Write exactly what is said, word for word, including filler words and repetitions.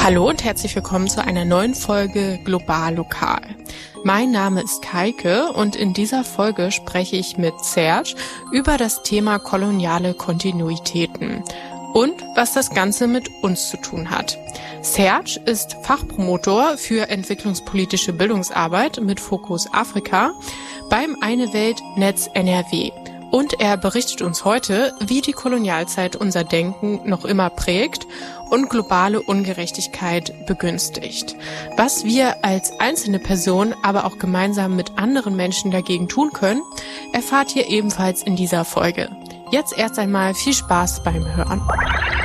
Hallo und herzlich willkommen zu einer neuen Folge Global Lokal. Mein Name ist Kaike und in dieser Folge spreche ich mit Serge über das Thema koloniale Kontinuitäten und was das Ganze mit uns zu tun hat. Serge ist Fachpromotor für entwicklungspolitische Bildungsarbeit mit Fokus Afrika beim Eine Welt Netz N R W. Und er berichtet uns heute, wie die Kolonialzeit unser Denken noch immer prägt und globale Ungerechtigkeit begünstigt. Was wir als einzelne Person, aber auch gemeinsam mit anderen Menschen dagegen tun können, erfahrt ihr ebenfalls in dieser Folge. Jetzt erst einmal viel Spaß beim Hören.